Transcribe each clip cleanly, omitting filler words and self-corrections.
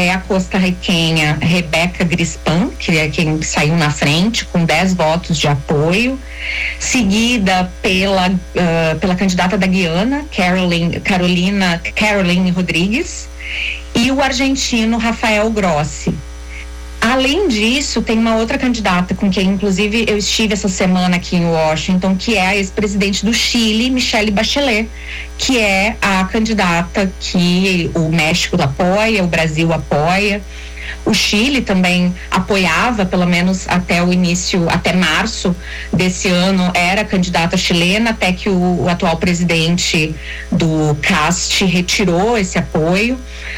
é a costarriquenha Rebeca Grispan, que é quem saiu na frente, com 10 votos de apoio, seguida pela candidata da Guiana, Caroline Rodrigues, e o argentino Rafael Grossi. Além disso, tem uma outra candidata com quem, inclusive, eu estive essa semana aqui em Washington, que é a ex-presidente do Chile, Michelle Bachelet, que é a candidata que o México apoia, o Brasil apoia. O Chile também apoiava, pelo menos até março desse ano, era candidata chilena, até que o atual presidente do CAST retirou esse apoio.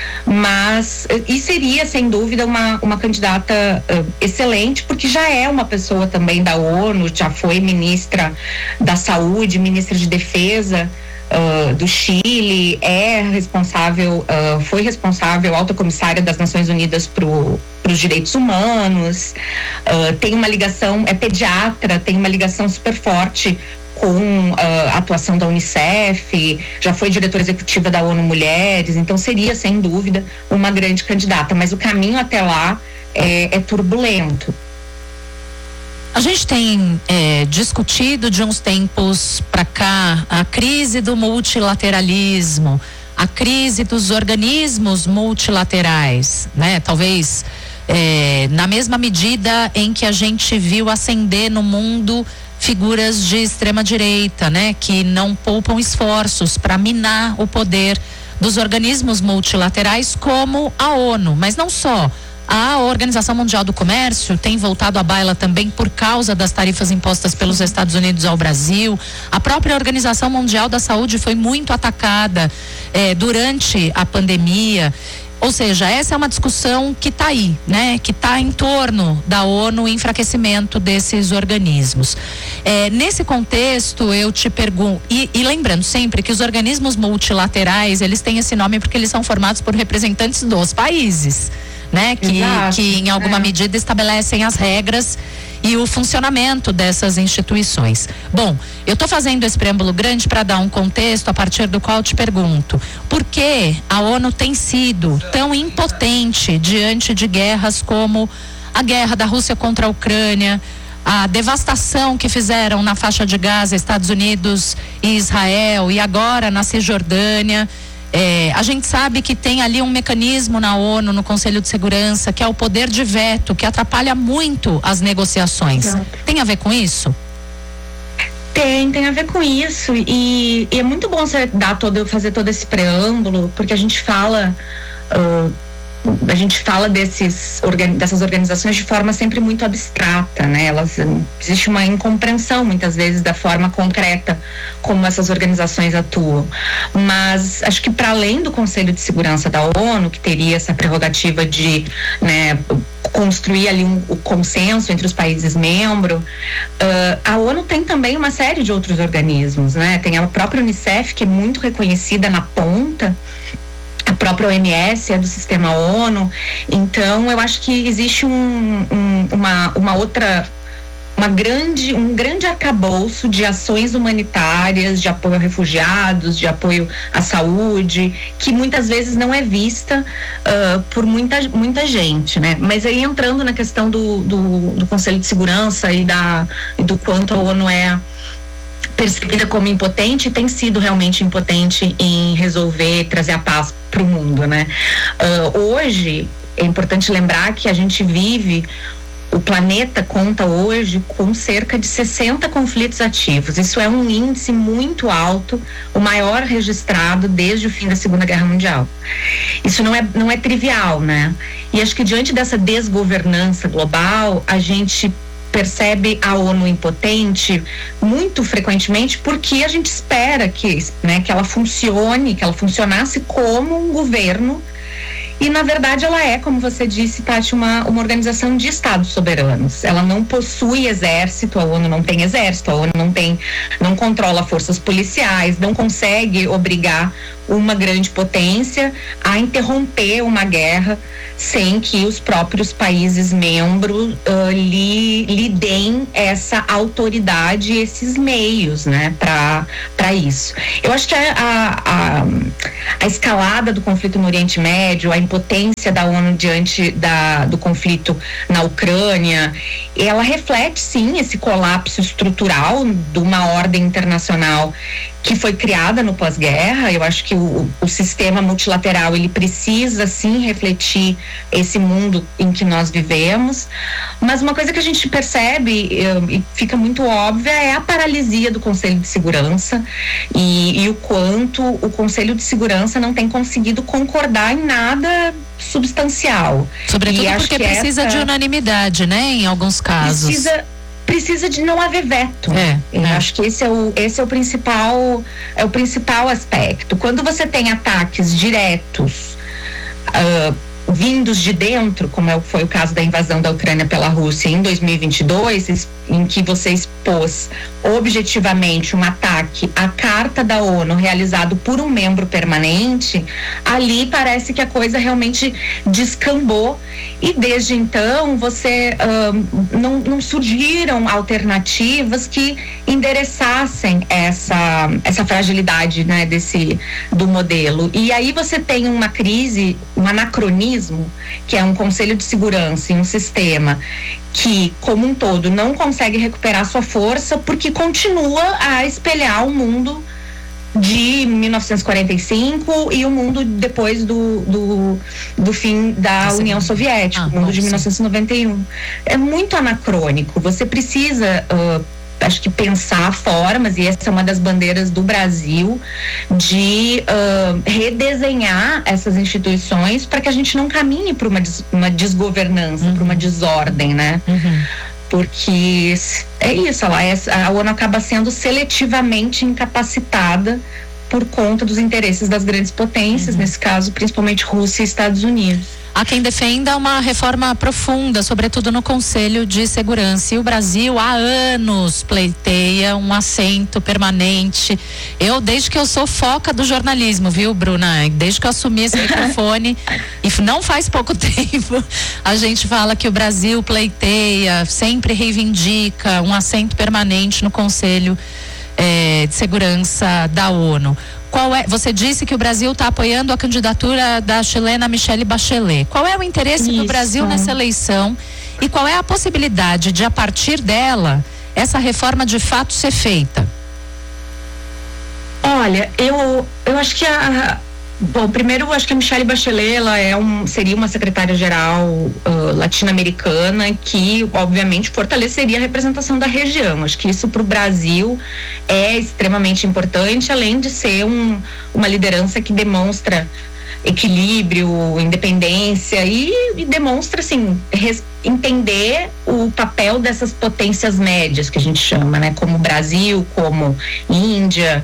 E seria, sem dúvida, uma candidata excelente, porque já é uma pessoa também da ONU, já foi ministra da Saúde, ministra de Defesa do Chile, foi responsável, alta comissária das Nações Unidas para os Direitos Humanos, tem uma ligação, é pediatra, tem uma ligação super forte com a atuação da Unicef, já foi diretora executiva da ONU Mulheres, então seria, sem dúvida, uma grande candidata, mas o caminho até lá é turbulento. A gente tem discutido de uns tempos para cá a crise do multilateralismo, a crise dos organismos multilaterais, né? Talvez na mesma medida em que a gente viu ascender no mundo figuras de extrema direita, né? Que não poupam esforços para minar o poder dos organismos multilaterais como a ONU, mas não só. A Organização Mundial do Comércio tem voltado à baila também por causa das tarifas impostas pelos Estados Unidos ao Brasil. A própria Organização Mundial da Saúde foi muito atacada durante a pandemia. Ou seja, essa é uma discussão que está aí, né? Que está em torno da ONU, enfraquecimento desses organismos. Nesse contexto, eu te pergunto, e lembrando sempre que os organismos multilaterais, eles têm esse nome porque eles são formados por representantes dos países, né? Que em alguma medida estabelecem as regras e o funcionamento dessas instituições. Bom, eu estou fazendo esse preâmbulo grande para dar um contexto a partir do qual te pergunto: por que a ONU tem sido tão impotente diante de guerras como a guerra da Rússia contra a Ucrânia, a devastação que fizeram na faixa de Gaza, Estados Unidos e Israel, e agora na Cisjordânia? A gente sabe que tem ali um mecanismo na ONU, no Conselho de Segurança, que é o poder de veto, que atrapalha muito as negociações. Tem a ver com isso? Tem a ver com isso, e é muito bom você fazer todo esse preâmbulo, porque a gente fala dessas organizações de forma sempre muito abstrata, né? Existe uma incompreensão muitas vezes da forma concreta como essas organizações atuam, mas acho que para além do Conselho de Segurança da ONU, que teria essa prerrogativa de, né, construir ali o consenso entre os países membros, a ONU tem também uma série de outros organismos, né? Tem a própria Unicef, que é muito reconhecida na ponta, a própria OMS é do sistema ONU. Então eu acho que existe um grande arcabouço de ações humanitárias, de apoio a refugiados, de apoio à saúde, que muitas vezes não é vista por muita gente, né? Mas aí, entrando na questão do Conselho de Segurança e do quanto a ONU é percebida como impotente, tem sido realmente impotente em resolver, trazer a paz para o mundo, né? Hoje é importante lembrar que a gente vive, o planeta conta hoje com cerca de 60 conflitos ativos. Isso é um índice muito alto, o maior registrado desde o fim da Segunda Guerra Mundial. Isso não é trivial, né? E acho que diante dessa desgovernança global, a gente percebe a ONU impotente muito frequentemente porque a gente espera que ela funcionasse como um governo, e na verdade ela é, como você disse, Tati, uma organização de estados soberanos. Ela não possui exército, a ONU não tem exército, a ONU não controla forças policiais, não consegue obrigar uma grande potência a interromper uma guerra sem que os próprios países membros lhe deem essa autoridade, esses meios, né, para isso. Eu acho que a escalada do conflito no Oriente Médio, a impotência da ONU diante do conflito na Ucrânia, ela reflete sim esse colapso estrutural de uma ordem internacional que foi criada no pós-guerra. Eu acho que o sistema multilateral, ele precisa sim refletir esse mundo em que nós vivemos, mas uma coisa que a gente percebe e fica muito óbvia é a paralisia do Conselho de Segurança e o quanto o Conselho de Segurança não tem conseguido concordar em nada substancial. Sobretudo porque precisa de unanimidade, né, em alguns casos. Precisa de não haver veto. Eu acho que esse é o principal aspecto. Quando você tem ataques diretos vindos de dentro, como foi o caso da invasão da Ucrânia pela Rússia em 2022, em que você expôs objetivamente um ataque à Carta da ONU realizado por um membro permanente, ali parece que a coisa realmente descambou e desde então não surgiram alternativas que endereçassem essa fragilidade, né, do modelo. E aí você tem uma crise, um anacronismo, que é um Conselho de Segurança e um sistema que, como um todo, não consegue recuperar sua força porque continua a espelhar o mundo de 1945 e o mundo depois do fim da União Soviética, o mundo de 1991. É muito anacrônico. Você precisa acho que pensar formas, e essa é uma das bandeiras do Brasil, de redesenhar essas instituições para que a gente não caminhe para uma desgovernança, para uma desordem, né? Porque é isso, a ONU acaba sendo seletivamente incapacitada por conta dos interesses das grandes potências, nesse caso principalmente Rússia e Estados Unidos. Há quem defenda uma reforma profunda, sobretudo no Conselho de Segurança. E o Brasil há anos pleiteia um assento permanente. Desde que eu sou foca do jornalismo, viu, Bruna? Desde que eu assumi esse microfone, e não faz pouco tempo, a gente fala que o Brasil pleiteia, sempre reivindica um assento permanente no Conselho de Segurança da ONU. Você disse que o Brasil está apoiando a candidatura da chilena Michelle Bachelet. Qual é o interesse do Brasil nessa eleição e qual é a possibilidade de, a partir dela, essa reforma de fato ser feita? Olha, eu acho que bom, primeiro, eu acho que a Michelle Bachelet, ela seria uma secretária-geral latino-americana que, obviamente, fortaleceria a representação da região. Acho que isso para o Brasil é extremamente importante, além de ser uma liderança que demonstra equilíbrio, independência e demonstra, assim, entender o papel dessas potências médias que a gente chama, né? Como Brasil, como Índia,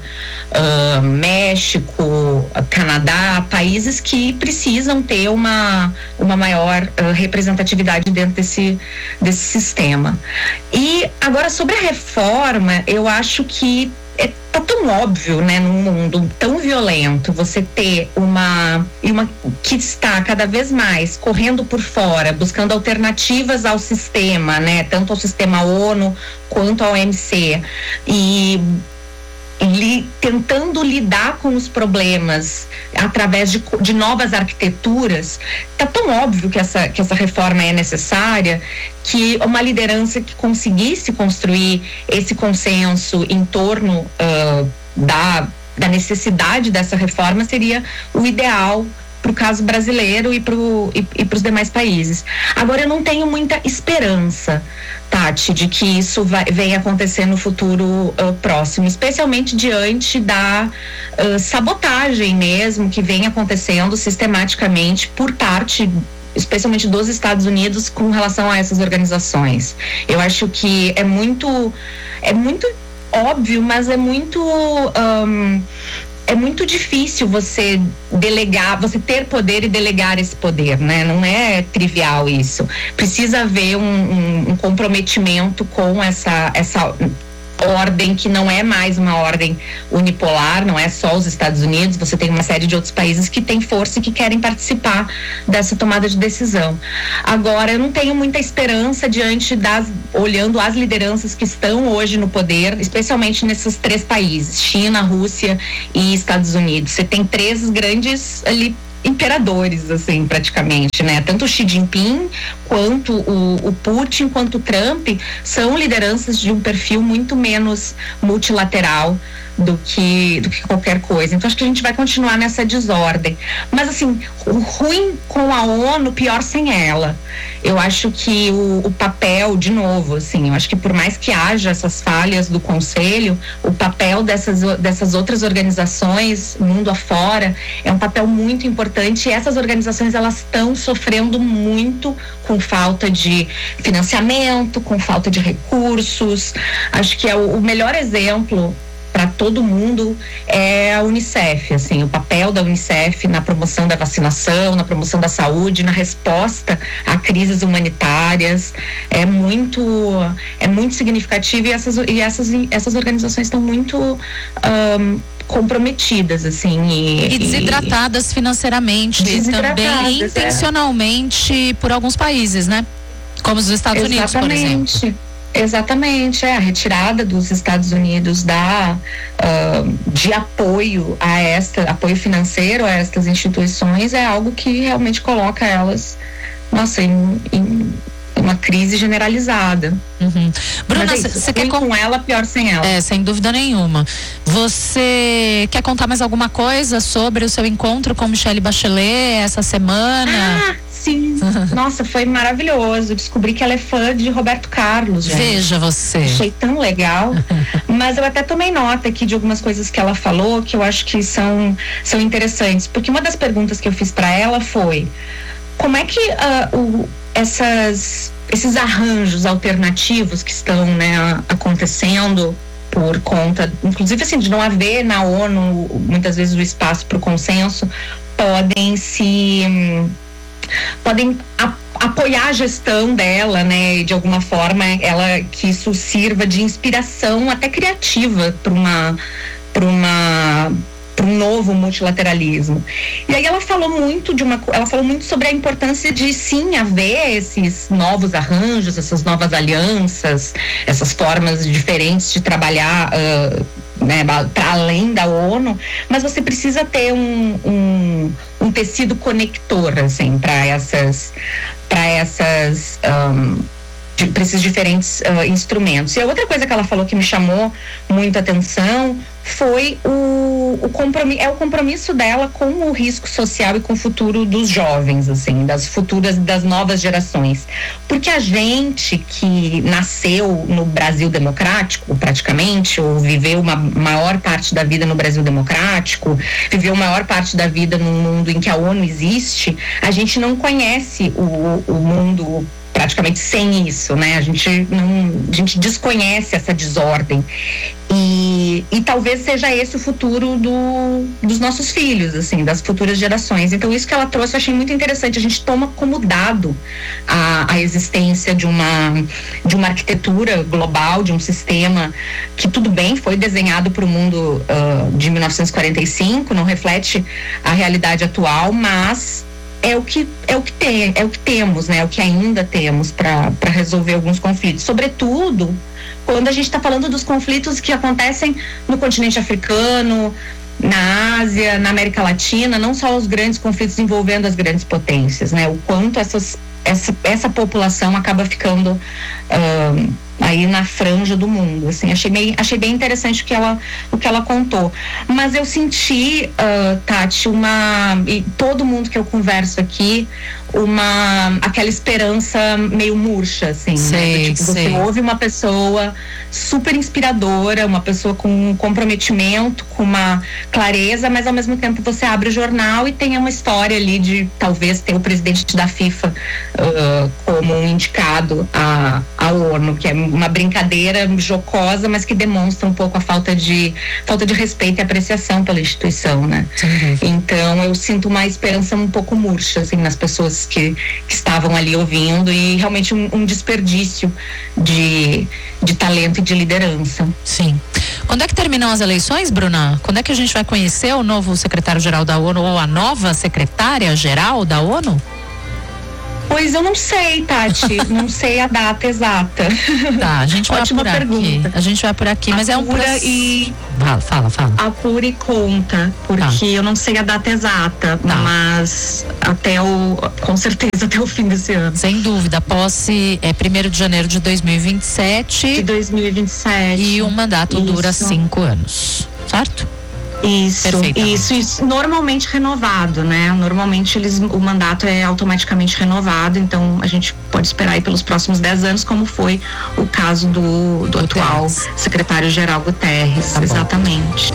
México, Canadá, países que precisam ter uma maior representatividade dentro desse sistema. E agora, sobre a reforma, eu acho que tá tão óbvio, né, num mundo tão violento, você ter uma que está cada vez mais correndo por fora, buscando alternativas ao sistema, né, tanto ao sistema ONU quanto ao OMC, e tentando lidar com os problemas através de novas arquiteturas. Tá tão óbvio que essa reforma é necessária, que uma liderança que conseguisse construir esse consenso em torno da necessidade dessa reforma seria o ideal para o caso brasileiro e para os demais países. Agora, eu não tenho muita esperança, Tati, de que isso venha acontecer no futuro próximo, especialmente diante da sabotagem mesmo que vem acontecendo sistematicamente por parte, especialmente dos Estados Unidos, com relação a essas organizações. Eu acho que é muito óbvio, mas é muito difícil você delegar, você ter poder e delegar esse poder, né? Não é trivial isso. Precisa haver um comprometimento com ordem que não é mais uma ordem unipolar, não é só os Estados Unidos, você tem uma série de outros países que têm força e que querem participar dessa tomada de decisão. Agora, eu não tenho muita esperança olhando as lideranças que estão hoje no poder, especialmente nesses 3 países, China, Rússia e Estados Unidos. Você tem 3 grandes ali imperadores, assim, praticamente, né? Tanto o Xi Jinping quanto o Putin, quanto o Trump são lideranças de um perfil muito menos multilateral do que qualquer coisa. Então acho que a gente vai continuar nessa desordem. Mas assim, o ruim com a ONU, pior sem ela. Eu acho que o papel, de novo, assim, eu acho que por mais que haja essas falhas do Conselho, o papel dessas outras organizações, mundo afora, é um papel muito importante, e essas organizações, elas estão sofrendo muito com falta de financiamento, com falta de recursos. Acho que é o melhor exemplo para todo mundo é a Unicef, assim, o papel da Unicef na promoção da vacinação, na promoção da saúde, na resposta a crises humanitárias, é muito significativo, e essas organizações estão muito comprometidas, assim, e desidratadas financeiramente, também intencionalmente por alguns países, né? Como os Estados Unidos, por exemplo. Exatamente, a retirada dos Estados Unidos de apoio apoio financeiro a estas instituições é algo que realmente coloca elas, nossa, em uma crise generalizada. Uhum. Bruna, você quer com ela, pior sem ela. Sem dúvida nenhuma. Você quer contar mais alguma coisa sobre o seu encontro com Michelle Bachelet essa semana? Sim, nossa, foi maravilhoso. Descobri que ela é fã de Roberto Carlos, gente. Veja você. Achei tão legal. Mas eu até tomei nota aqui de algumas coisas que ela falou que eu acho que são interessantes. Porque uma das perguntas que eu fiz para ela foi: como é que esses arranjos alternativos que estão, né, acontecendo por conta, inclusive, assim, de não haver na ONU muitas vezes o espaço para o consenso, podem apoiar a gestão dela, né, e de alguma forma que isso sirva de inspiração até criativa para um novo multilateralismo. E aí ela falou muito sobre a importância de sim haver esses novos arranjos, essas novas alianças, essas formas diferentes de trabalhar né, para além da ONU, mas você precisa ter um tecido conector, assim, para esses diferentes instrumentos. E a outra coisa que ela falou que me chamou muita atenção foi o compromisso dela com o risco social e com o futuro dos jovens, assim, das novas gerações. Porque a gente que nasceu no Brasil democrático, praticamente, ou viveu uma maior parte da vida no Brasil democrático, viveu a maior parte da vida num mundo em que a ONU existe, a gente não conhece o mundo praticamente sem isso, né? A gente desconhece essa desordem e talvez seja esse o futuro dos nossos filhos, assim, das futuras gerações. Então isso que ela trouxe eu achei muito interessante. A gente toma como dado a existência de uma arquitetura global, de um sistema que, tudo bem, foi desenhado para o mundo de 1945, não reflete a realidade atual, mas é o que temos, né? É o que ainda temos para resolver alguns conflitos. Sobretudo quando a gente está falando dos conflitos que acontecem no continente africano, na Ásia, na América Latina, não só os grandes conflitos envolvendo as grandes potências, né? O quanto essa população acaba ficando aí na franja do mundo, assim, achei bem interessante o que ela contou, mas eu senti, Tati, e todo mundo que eu converso aqui, aquela esperança meio murcha, assim, sei, né? Tipo, você ouve uma pessoa super inspiradora, uma pessoa com um comprometimento, com uma clareza, mas ao mesmo tempo você abre o jornal e tem uma história ali de talvez ter o presidente da FIFA como um indicado à ONU, que é uma brincadeira jocosa, mas que demonstra um pouco a falta de respeito e apreciação pela instituição, né? Então eu sinto uma esperança um pouco murcha, assim, nas pessoas que estavam ali ouvindo, e realmente um desperdício de talento e de liderança. Sim. Quando é que terminam as eleições, Bruna? Quando é que a gente vai conhecer o novo secretário-geral da ONU ou a nova secretária-geral da ONU? Pois eu não sei, Tati, não sei a data exata. Tá, a gente vai Ótima por pergunta. aqui. A gente vai por aqui, mas é um e Fala. apura e conta, porque eu não sei a data exata, mas com certeza até o fim desse ano. Sem dúvida, a posse é 1º de janeiro de 2027. De 2027. E o mandato dura 5 anos, certo? Isso normalmente renovado, né? Normalmente o mandato é automaticamente renovado, então a gente pode esperar aí pelos próximos 10 anos, como foi o caso do atual secretário-geral Guterres. Tá, exatamente.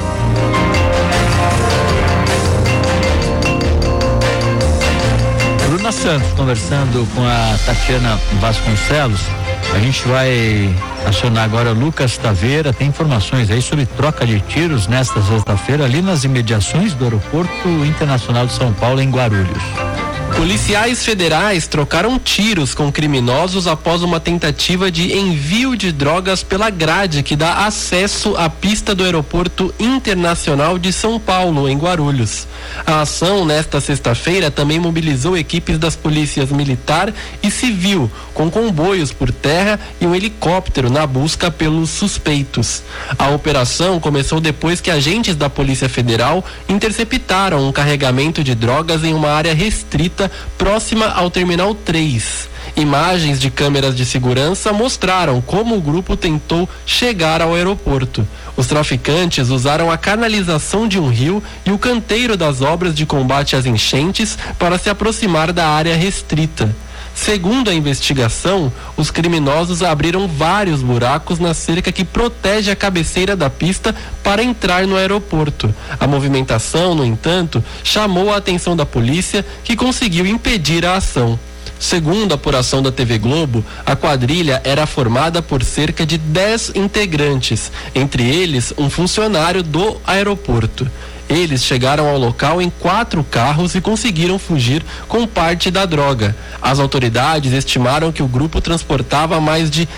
Bruna Santos conversando com a Tatiana Vasconcelos. A gente vai acionar agora o Lucas Taveira. Tem informações aí sobre troca de tiros nesta sexta-feira ali nas imediações do Aeroporto Internacional de São Paulo, em Guarulhos. Policiais federais trocaram tiros com criminosos após uma tentativa de envio de drogas pela grade que dá acesso à pista do Aeroporto Internacional de São Paulo, em Guarulhos. A ação nesta sexta-feira também mobilizou equipes das polícias militar e civil, com comboios por terra e um helicóptero na busca pelos suspeitos. A operação começou depois que agentes da Polícia Federal interceptaram um carregamento de drogas em uma área restrita próxima ao Terminal 3. Imagens de câmeras de segurança mostraram como o grupo tentou chegar ao aeroporto. Os traficantes usaram a canalização de um rio e o canteiro das obras de combate às enchentes para se aproximar da área restrita. Segundo a investigação, os criminosos abriram vários buracos na cerca que protege a cabeceira da pista para entrar no aeroporto. A movimentação, no entanto, chamou a atenção da polícia, que conseguiu impedir a ação. Segundo a apuração da TV Globo, a quadrilha era formada por cerca de 10 integrantes, entre eles um funcionário do aeroporto. Eles chegaram ao local em 4 carros e conseguiram fugir com parte da droga. As autoridades estimaram que o grupo transportava mais de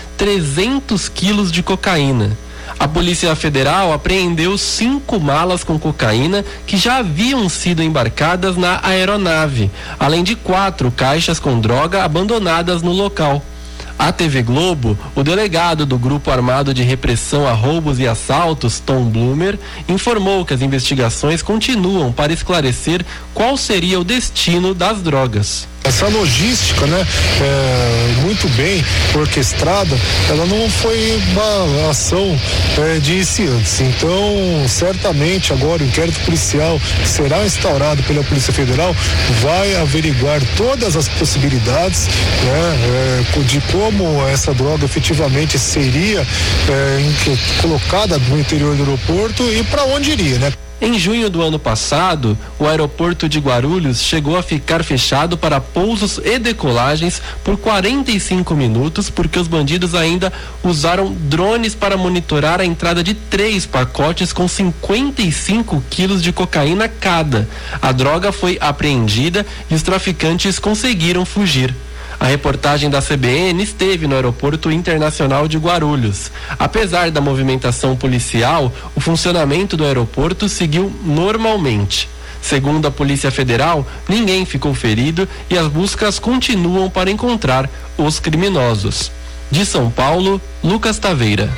300 quilos de cocaína. A Polícia Federal apreendeu 5 malas com cocaína que já haviam sido embarcadas na aeronave, além de 4 caixas com droga abandonadas no local. À TV Globo, o delegado do Grupo Armado de Repressão a Roubos e Assaltos, Tom Blumer, informou que as investigações continuam para esclarecer qual seria o destino das drogas. Essa logística, né, muito bem orquestrada, ela não foi uma ação de iniciantes. Então, certamente agora o inquérito policial que será instaurado pela Polícia Federal vai averiguar todas as possibilidades, né, de como essa droga efetivamente seria colocada no interior do aeroporto e para onde iria, né? Em junho do ano passado, o aeroporto de Guarulhos chegou a ficar fechado para pousos e decolagens por 45 minutos, porque os bandidos ainda usaram drones para monitorar a entrada de 3 pacotes com 55 quilos de cocaína cada. A droga foi apreendida e os traficantes conseguiram fugir. A reportagem da CBN esteve no Aeroporto Internacional de Guarulhos. Apesar da movimentação policial, o funcionamento do aeroporto seguiu normalmente. Segundo a Polícia Federal, ninguém ficou ferido e as buscas continuam para encontrar os criminosos. De São Paulo, Lucas Taveira.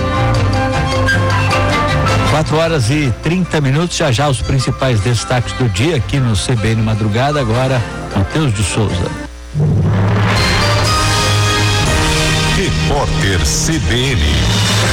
4h30, já os principais destaques do dia aqui no CBN Madrugada. Agora, Matheus de Souza. Repórter CBN.